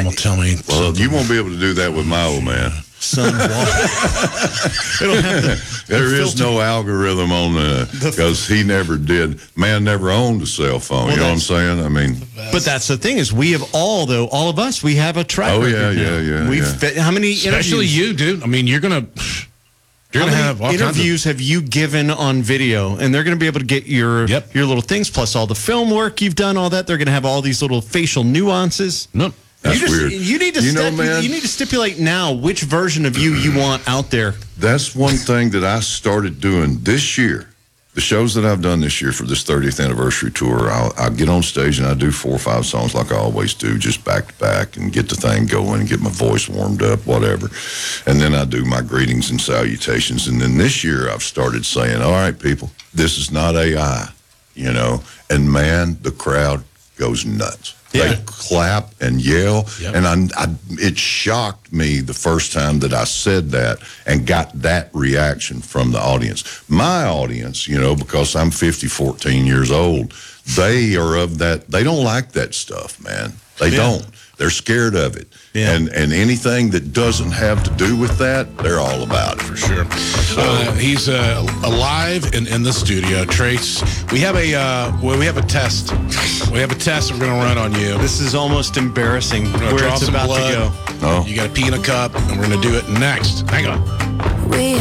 will tell me. Well, you won't be able to do that with my old man. Son, There is no algorithm on because he never did. Man never owned a cell phone. You know what I'm saying? I mean, but that's the thing is we have all of us, we have a track record. Yeah. How many Especially interviews? you, dude. I mean, you're gonna have all interviews have you given on video, and they're going to be able to get your little things plus all the film work you've done, all that. They're going to have all these little facial nuances. No. That's weird. You need to you need to stipulate now which version of you want out there. That's one thing that I started doing this year. The shows that I've done this year for this 30th anniversary tour, I'll get on stage and I do 4 or 5 songs like I always do, just back to back, and get the thing going and get my voice warmed up, whatever. And then I do my greetings and salutations. And then this year I've started saying, all right, people, this is not AI, you know. And man, the crowd goes nuts. They clap and yell, and it shocked me the first time that I said that and got that reaction from the audience. My audience, you know, because I'm 14 years old, they are of that. They don't like that stuff, man. They don't. They're scared of it. Yeah. And anything that doesn't have to do with that, they're all about it. For sure. He's alive in the studio. Trace, we have a test. We have a test we're going to run on you. This is almost embarrassing where it's about to go. Oh. You got to pee in a cup, and we're going to do it next. Hang on.